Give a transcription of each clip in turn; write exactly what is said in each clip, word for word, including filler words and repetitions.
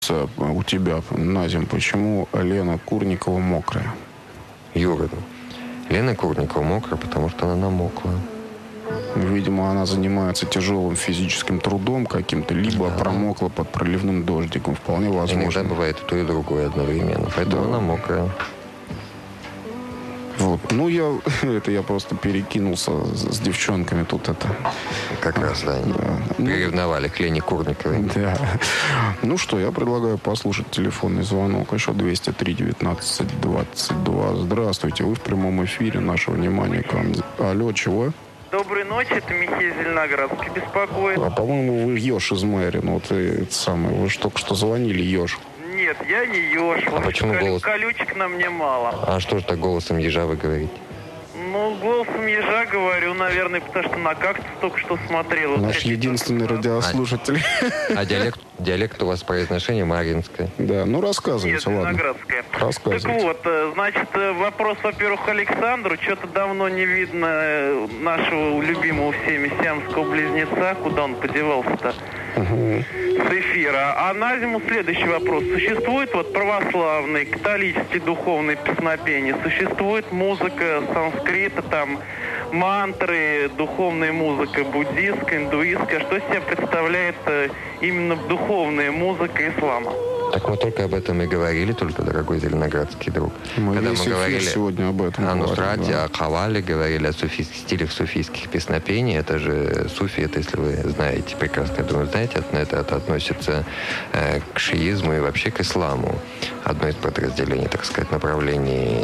У тебя, Назим, почему Лена Курникова мокрая? Юра, Лена Курникова мокрая, потому что она намокла. Видимо, она занимается тяжелым физическим трудом каким-то, либо да. промокла под проливным дождиком. Вполне возможно. Иногда бывает и то, и другое одновременно. Поэтому да. она мокрая. Вот. Ну, я, это я просто перекинулся с, с девчонками тут это. Как раз, да, они да. приревновали к Лене Курниковой. Да. Ну что, я предлагаю послушать телефонный звонок. Еще двести три девятнадцать двадцать два. Здравствуйте, вы в прямом эфире. Наше внимание к вам. Алло, чего? Доброй ночи, это Михей Зеленоградский беспокоит. А, по-моему, вы Ёж из Мэри. Ну, вот и, это самое, вы же только что звонили, Ёж. Нет, я не еж. А почему Колю- голос? Колючек на мне мало. А что же так голосом ежа вы говорите? Ну, голосом ежа говорю, наверное, потому что на кактус только что смотрел. Наш вот единственный радиослушатель. А, а диалект, диалект у вас произношение маринское. Да, ну рассказывайте, Нет, ладно. Зеленоградское. Рассказывайте. Так вот, значит, вопрос, во-первых, Александру. Что-то давно не видно нашего любимого всеми сиамского близнеца. Куда он подевался-то? Угу. С эфира. А на зиму следующий вопрос. Существует вот православный, католический духовный песнопение? Существует музыка санскрита, там мантры, духовная музыка буддистская, индуистская? Что из себя представляет именно духовная музыка ислама? Так мы только об этом и говорили, только, дорогой зеленоградский друг. Мы Когда весь мы эфир говорили сегодня об этом о Нусрате, да. о Кавале, говорили о суфийских стилях суфийских песнопений. Это же суфи, это, если вы знаете, прекрасно, я думаю, знаете, это, это, это относится э, к шиизму и вообще к исламу. Одно из подразделений, так сказать, направлений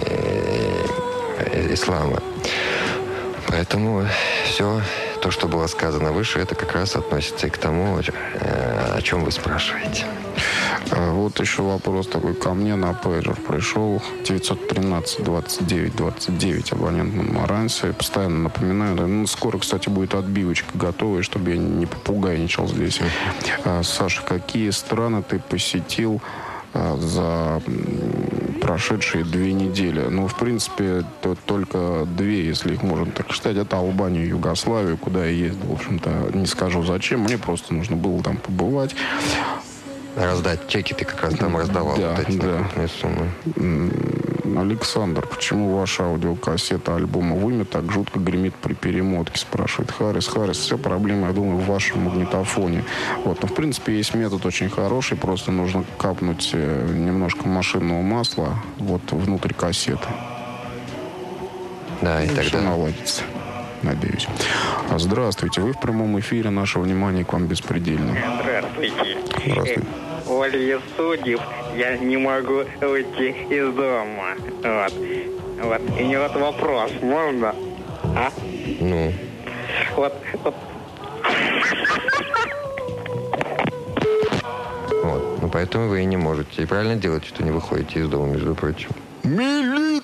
э, ислама. Поэтому все то, что было сказано выше, это как раз относится и к тому, о чем вы спрашиваете. Вот еще вопрос такой ко мне на пейджер пришел. девятьсот тринадцать двадцать девять двадцать девять абонент на Марансе. Постоянно напоминаю. Ну, скоро, кстати, будет отбивочка готовая, чтобы я не попугайничал здесь. Саша, какие страны ты посетил за прошедшие две недели? Ну, в принципе, то только две, если их можно так считать. Это Албанию и Югославию, куда я ездил. В общем-то, не скажу зачем. Мне просто нужно было там побывать. Раздать чеки ты как раз там раздавал. Да, вот эти да. суммы. Александр, почему ваша аудиокассета альбома «Вымя» так жутко гремит при перемотке? Спрашивает Харрис. Харрис, все проблемы, я думаю, в вашем магнитофоне. Вот, но в принципе есть метод очень хороший, просто нужно капнуть немножко машинного масла вот внутрь кассеты. Да, и, и тогда все наладится. Надеюсь. Здравствуйте, вы в прямом эфире, наше внимание к вам беспредельно. Здравствуйте. Здравствуйте. Ольга Судьев, я не могу уйти из дома. Вот. Вот. И мне вот вопрос, можно? А? Ну? Вот, вот. Вот. Ну, поэтому вы и не можете. И правильно делаете, что не выходите из дома, между прочим. Милиция!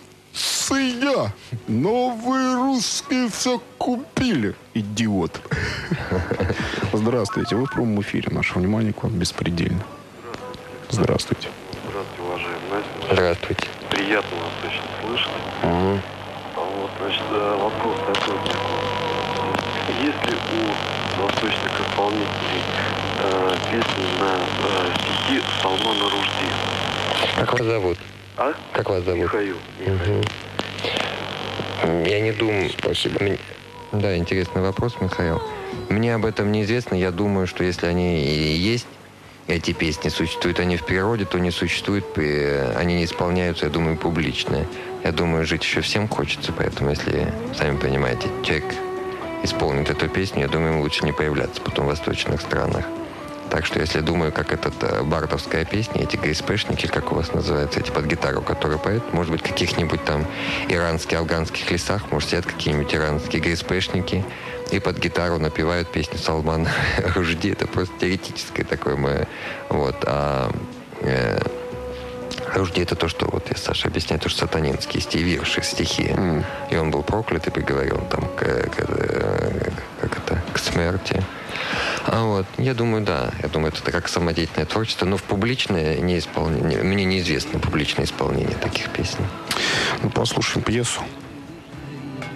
Новые русские все купили. Идиот. Здравствуйте. Вы в прямом эфире. Наше внимание к вам беспредельно. Здравствуйте. Здравствуйте, уважаемый Настя. Здравствуйте. Приятно вас точно слышать. Угу. Вот, значит, вопрос такой. Есть ли у восточных исполнителей э, песни на э, стихи Салмана Ружди? Как вас зовут? А? Как вас зовут? Михаил. Михаил. Угу. Я не думаю... Спасибо. Мне... Да, интересный вопрос, Михаил. Мне об этом неизвестно. Я думаю, что если они и есть, эти песни, существуют они в природе, то не существуют, они не исполняются, я думаю, публично. Я думаю, жить еще всем хочется, поэтому, если, сами понимаете, человек исполнит эту песню, я думаю, ему лучше не появляться потом в восточных странах. Так что, если думаю, как эта бардовская песня, эти ГСПшники, как у вас называются, эти под гитару, которые поют, может быть, в каких-нибудь там иранских, афганских лесах, может, сидят какие-нибудь иранские ГСПшники и под гитару напевают песню Салмана Ружди. Это просто теоретическое такое мое. Вот. А э, Ружди — это то, что, вот я, Саша, объясняю, то, что сатанинские стихи, вирши, стихи. Mm. И он был проклят и приговорен там к, к, как это, к смерти. А вот, я думаю, да, я думаю, это как самодеятельное творчество, но в публичное не исполнение, мне неизвестно публичное исполнение таких песен. Ну, послушаем пьесу.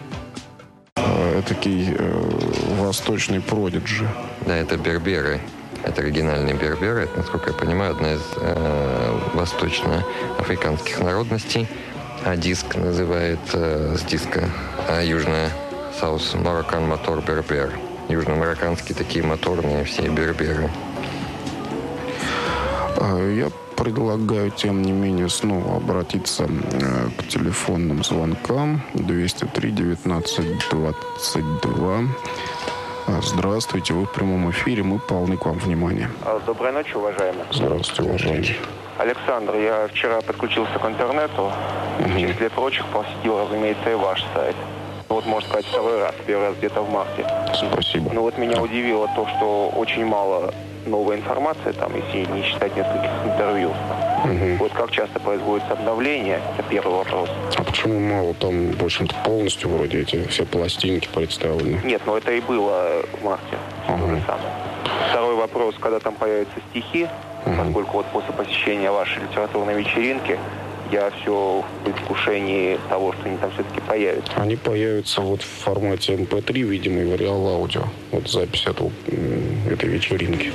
Этакий э, восточный продиджи. Да, это берберы. Это оригинальные берберы. Это, насколько я понимаю, одна из э, восточноафриканских народностей. А диск называет э, с диска а южная South Moroccan Motor Berber. Южно-марокканские такие моторные все берберы. Я предлагаю, тем не менее, снова обратиться к телефонным звонкам. двести три девятнадцать двадцать два. Здравствуйте, вы в прямом эфире, мы полны к вам внимания. Доброй ночи, уважаемый. Здравствуйте, уважаемый. Александр, я вчера подключился к интернету. Угу. В числе прочих посетил, разумеется, и ваш сайт. Вот, можно сказать, второй раз, первый раз где-то в марте. Спасибо. Но вот меня удивило то, что очень мало новой информации, там, если не считать нескольких интервью. Угу. Вот как часто производится обновление, это первый вопрос. А почему мало? Там, в общем-то, полностью вроде эти все пластинки представлены. Нет, но это и было в марте. Ага. То же самое. Второй вопрос, когда там появятся стихи, ага. поскольку вот после посещения вашей литературной вечеринки я все в предвкушении того, что они там все-таки появятся. Они появятся вот в формате эм пэ три, видимо, и в реал-аудио. Вот запись этого, этой вечеринки.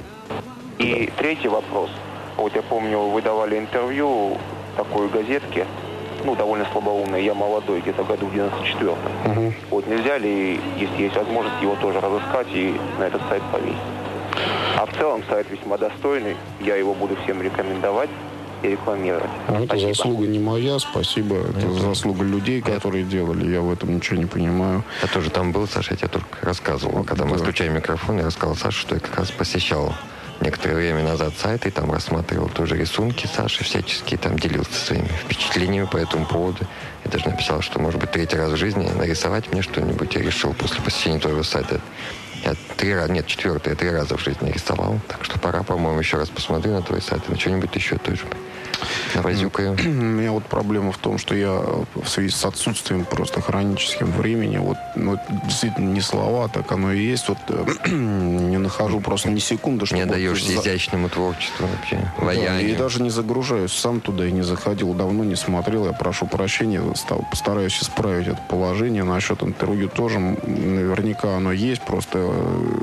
И да. Третий вопрос. Вот я помню, вы давали интервью такой газетке, ну, довольно слабоумной, «Я молодой», где-то в году в девяносто четвёртом. Угу. Вот нельзя ли, если есть возможность, его тоже разыскать и на этот сайт повесить? А в целом сайт весьма достойный, я его буду всем рекомендовать и рекламировать. А это заслуга не моя, спасибо. Это Нет. заслуга людей, которые делали. Я в этом ничего не понимаю. Я тоже там был, Саша, я тебе только рассказывал. Когда да. мы включаем микрофон, я рассказал Саше, что я как раз посещал некоторое время назад сайт и там рассматривал тоже рисунки Саши всяческие, там делился своими впечатлениями по этому поводу. Я даже написал, что, может быть, третий раз в жизни нарисовать мне что-нибудь. Я решил после посещения твоего сайта. Я три раза, нет, четвертый, я три раза в жизни рисовал. Так что пора, по-моему, еще раз посмотреть на твой сайт и на что-нибудь еще тоже навозюкаю. У меня вот проблема в том, что я в связи с отсутствием просто хроническим времени, вот, ну, действительно не слова, так оно и есть, вот не нахожу просто ни секунды, чтобы... Не отдаешься вот, изящному творчеству вообще, да, ваянию. И даже не загружаюсь, сам туда и не заходил, давно не смотрел, я прошу прощения, постараюсь исправить это положение. Насчет интервью тоже наверняка оно есть, просто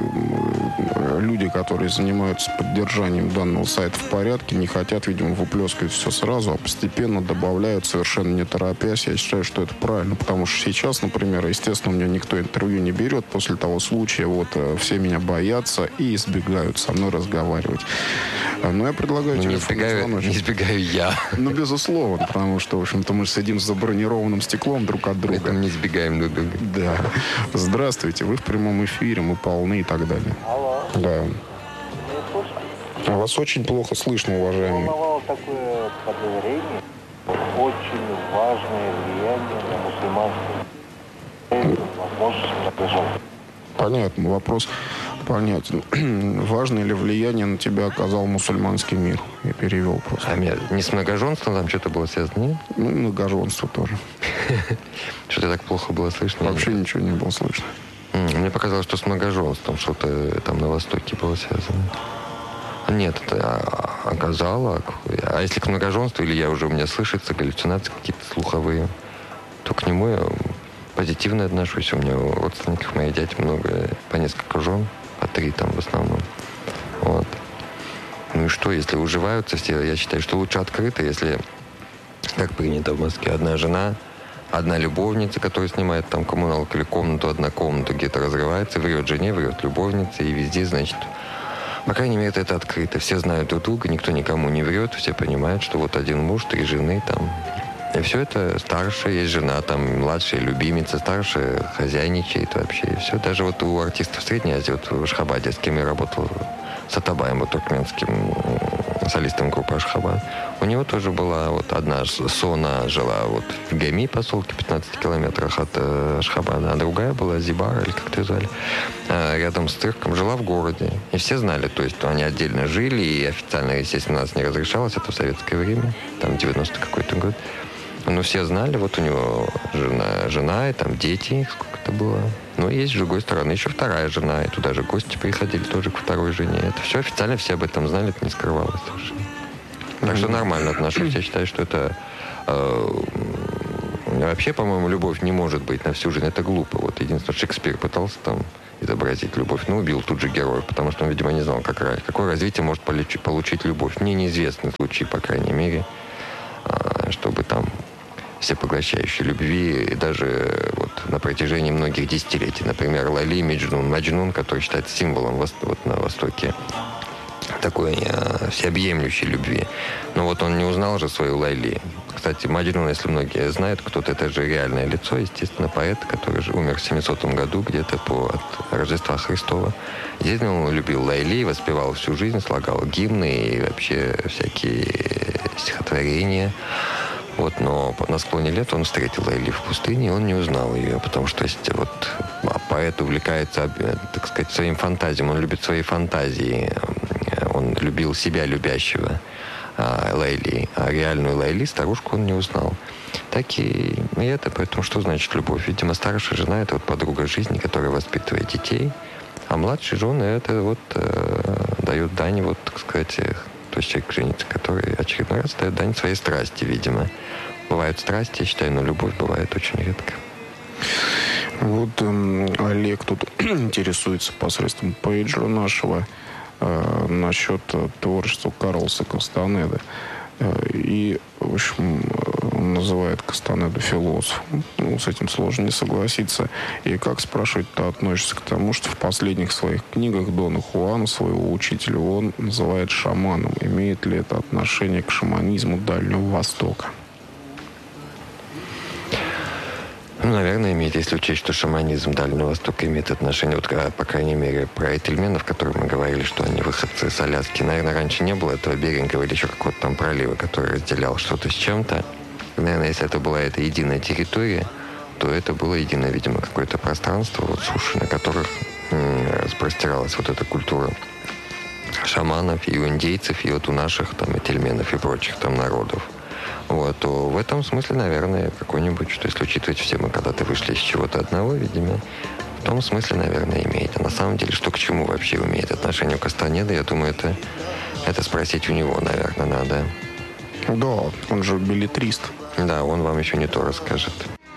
люди, которые занимаются поддержанием данного сайта в порядке, не хотят, видимо, выплескивать все сразу, а постепенно добавляют, совершенно не торопясь. Я считаю, что это правильно, потому что сейчас, например, естественно, у меня никто интервью не берет после того случая, вот, все меня боятся и избегают со мной разговаривать. Но я предлагаю ну, телефонный звоночек. Не избегаю я. Ну, безусловно, потому что, в общем-то, мы сидим за бронированным стеклом друг от друга. Поэтому не избегаем друг друга. Да. Здравствуйте, вы в прямом эфире, мы полны и так далее. Алло. Да. А вас очень плохо слышно, уважаемый. Волновало такое подозрение, очень важное влияние на мусульманскую возможность многоженства. Понятно, вопрос понятен. Важное ли влияние на тебя оказал мусульманский мир? Я перевел просто. А меня не с многоженством там что-то было связано, нет? Ну, и многоженство тоже. Что-то так плохо было слышно? Вообще ничего не было слышно. Мне показалось, что с многоженством что-то там на Востоке было связано. Нет, это оказало. А если к многоженству, или я уже у меня слышится, галлюцинации какие-то слуховые, то к нему я позитивно отношусь. У меня у родственников, моих дядь много, по несколько жен, по три там в основном. Вот. Ну и что, если уживаются все, я считаю, что лучше открыто, если, как принято в Москве, одна жена, одна любовница, которая снимает там коммуналку или комнату, одна комната где-то разрывается, врет жене, врет любовнице, и везде, значит, по крайней мере, это открыто. Все знают друг друга, никто никому не врет, все понимают, что вот один муж, три жены там. И все это старшая, есть жена, там младшая любимица, старшая хозяйничает вообще. И все. Даже вот у артистов Средней Азии, вот в Ашхабаде, с кем я работал, с Атабаем, вот туркменским солистом группы Ашхабад, у него тоже была вот одна Сона жила вот в Гами, поселке, пятнадцати километрах от э, Ашхабада, а другая была Зибара, или как-то звали, э, рядом с Тырком, жила в городе. И все знали, то есть они отдельно жили, и официально, естественно, нас не разрешалось, это в советское время, там девяностый какой-то год. Но все знали, вот у него жена, жена и там дети, сколько-то было. Но есть с другой стороны еще вторая жена, и туда же гости приходили тоже к второй жене. Это все официально, все об этом знали, это не скрывалось совершенно. Так что нормально отношусь. Я считаю, что это э, вообще, по-моему, любовь не может быть на всю жизнь. Это глупо. Вот единственное, Шекспир пытался там изобразить любовь, но убил тут же героя, потому что он, видимо, не знал, как, какое развитие может получить любовь. Мне неизвестны случаи, по крайней мере, чтобы там всепоглощающей любви, и даже вот на протяжении многих десятилетий. Например, Лайли и Меджнун. Маджнун, который считается символом вот на Востоке такой э, всеобъемлющей любви. Но вот он не узнал же свою Лайли. Кстати, Маджнун, если многие знают, кто-то, это же реальное лицо, естественно, поэт, который же умер в семисотом году, где-то по от Рождества Христова. Действительно, он любил Лайли, воспевал всю жизнь, слагал гимны и вообще всякие стихотворения. Вот, но на склоне лет он встретил Лайли в пустыне, и он не узнал ее, потому что если вот поэт увлекается, так сказать, своим фантазиям, он любит свои фантазии, он любил себя любящего а, Лайли, а реальную Лайли, старушку, он не узнал. Так и, и это, поэтому что значит любовь? Видимо, старшая жена — это вот подруга жизни, которая воспитывает детей, а младшая жена — это вот э, дает дань, вот, так сказать, то есть человек женится, который очередной раз дает дань своей страсти, видимо. Бывают страсти, я считаю, но любовь бывает очень редко. Вот э, Олег тут интересуется посредством пейджера нашего э, насчет творчества Карлоса Кастанеды. Э, и, в общем, он называет Кастанеду философом. Ну, с этим сложно не согласиться. И как, спрашивать, ты относишься к тому, что в последних своих книгах Дона Хуана, своего учителя, он называет шаманом? Имеет ли это отношение к шаманизму Дальнего Востока? Ну, наверное, имеет, если учесть, что шаманизм Дальнего Востока имеет отношение, вот, по крайней мере, про этельменов, о которых мы говорили, что они выходцы с Аляски. Наверное, раньше не было этого Берингова или еще какого-то там пролива, который разделял что-то с чем-то. Наверное, если это была эта единая территория, то это было единое, видимо, какое-то пространство, вот суши, на которых м- распростиралась вот эта культура шаманов и у индейцев, и вот у наших там этельменов и прочих там народов. Вот, то в этом смысле, наверное, какой-нибудь, что если учитывать все, мы когда-то вышли из чего-то одного, видимо, в том смысле, наверное, имеет. А на самом деле, что к чему вообще имеет отношение у Кастанеды, я думаю, это, это спросить у него, наверное, надо. Да, он же беллетрист. Да, он вам еще не то расскажет.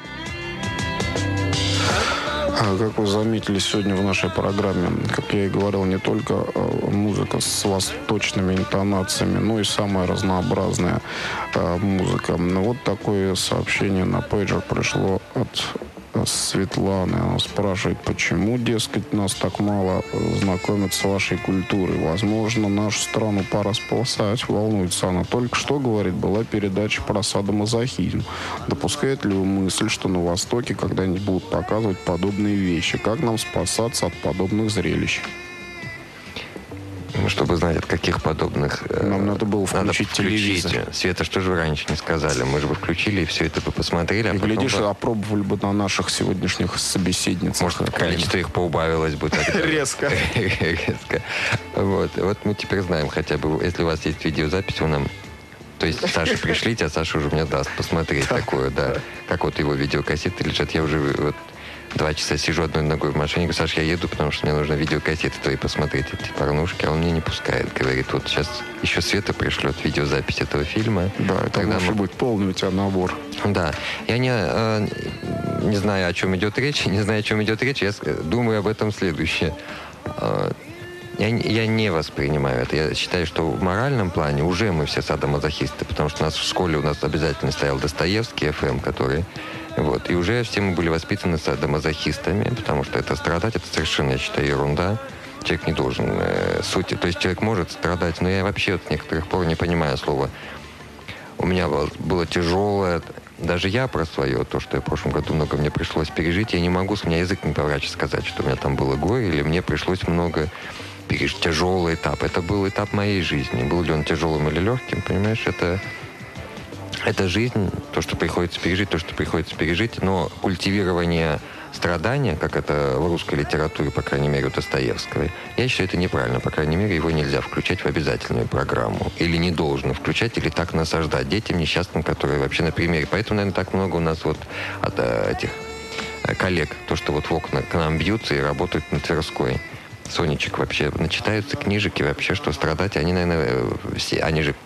А как вы заметили, сегодня в нашей программе, как я и говорил, не только музыка с восточными интонациями, но и самая разнообразная музыка. Вот такое сообщение на пейджер пришло от Светланы. Она спрашивает, почему, дескать, нас так мало знакомят с вашей культурой. Возможно, нашу страну пора спасать. Волнуется она. Только что, говорит, была передача про садомазохизм. Допускает ли вы мысль, что на Востоке когда-нибудь будут показывать подобные вещи? Как нам спасаться от подобных зрелищ? Чтобы знать, от каких подобных... Нам надо было включить, надо включить телевизор. Света, что же вы раньше не сказали? Мы же бы включили и все это бы посмотрели. А и, глядишь, бы... опробовали бы на наших сегодняшних собеседницах. Может, количество их поубавилось бы. Резко. Резко. Вот. Вот мы теперь знаем хотя бы, если у вас есть видеозапись, он нам... То есть Саше пришлите, а Саша уже мне даст посмотреть такое, да. Как вот его видеокассеты лежат. Я уже... вот два часа сижу одной ногой в машине, говорю, Саш, я еду, потому что мне нужно видеокассеты твои посмотреть, эти порнушки, а он мне не пускает. Говорит, вот сейчас еще Света пришлет видеозапись этого фильма. Да, это может мы... быть полный у тебя набор. Да. Я не, э, не знаю, о чем идет речь, не знаю, о чем идет речь, я думаю об этом следующее. Э, я, я не воспринимаю это. Я считаю, что в моральном плане уже мы все садомазохисты, потому что у нас в школе у нас обязательно стоял Достоевский, эф эм, который... Вот. И уже все мы были воспитаны садомазохистами, потому что это страдать, это совершенно, я считаю, ерунда. Человек не должен э, сути. То есть человек может страдать, но я вообще от некоторых пор не понимаю слова. У меня было, было тяжелое, даже я про свое, то, что я в прошлом году много мне пришлось пережить, я не могу, с меня язык не поворачивается сказать, что у меня там было горе, или мне пришлось много пережить. Тяжелый этап. Это был этап моей жизни. Был ли он тяжелым или легким, понимаешь, это... Это жизнь, то, что приходится пережить, то, что приходится пережить, но культивирование страдания, как это в русской литературе, по крайней мере, у Достоевского, я считаю, это неправильно. По крайней мере, его нельзя включать в обязательную программу. Или не должно включать, или так насаждать детям несчастным, которые вообще на примере. Поэтому, наверное, так много у нас вот от этих коллег, то, что вот в окна к нам бьются и работают на Тверской. Сонечек вообще начитаются книжек и вообще, что страдать, они, наверное, все, они же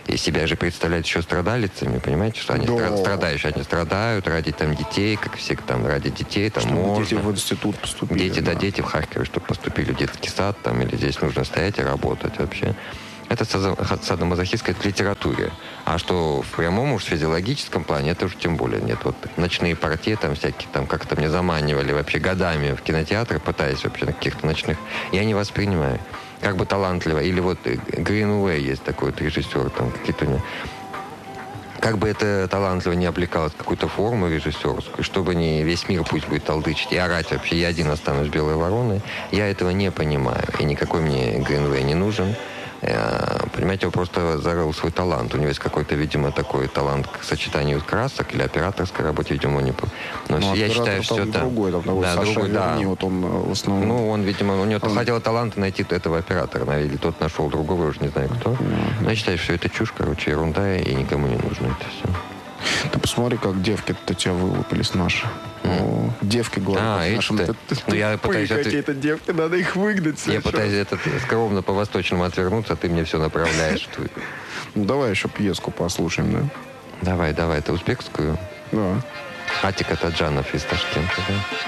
и себя же представляют еще страдалицами, понимаете, что они Да. стра- страдающие, они страдают ради там детей, как все там ради детей, там Чтобы можно. дети в институт поступили. Дети, да, дети в Харькове, чтобы поступили в детский сад, там, или здесь нужно стоять и работать вообще. Это садо- садомазохистская в литературе. А что в прямом уж физиологическом плане, это уже тем более нет. Вот ночные партии там всякие, там как-то мне заманивали вообще годами в кинотеатры, пытаясь вообще на каких-то ночных. Я не воспринимаю. Как бы талантливо. Или вот Гринуэй есть такой вот режиссер, там какие-то у него. Как бы это талантливо не облекалось в какую-то форму режиссерскую, чтобы не весь мир пусть будет толдычить и орать вообще, я один останусь белой вороной, я этого не понимаю. И никакой мне Гринуэй не нужен. Понимаете, он просто зарыл свой талант. У него есть какой-то, видимо, такой талант к сочетанию красок или операторской работе, видимо, не... Но Ну, я считаю, там все это... другой, там такой да, Саша другой, да. Верни, вот он в основном... Ну, он, видимо, у него Он- хватило таланта найти этого оператора, наверное, или тот нашел другого, я уже не знаю кто. Но я считаю, что это чушь, короче, ерунда, и никому не нужно это все. Ты посмотри, как девки-то тебя вылупились наши. О, девки, говорят, А, в нашем... эти-то. ты- ты- Ну, я тупые пытаюсь отве- какие-то девки, надо их выгнать. Я сначала. пытаюсь этот, скромно по-восточному отвернуться, а ты мне все направляешь. Ну, давай еще пьеску послушаем, да? Давай, давай, это узбекскую. Да. Атик Атаджанов из Ташкента, да?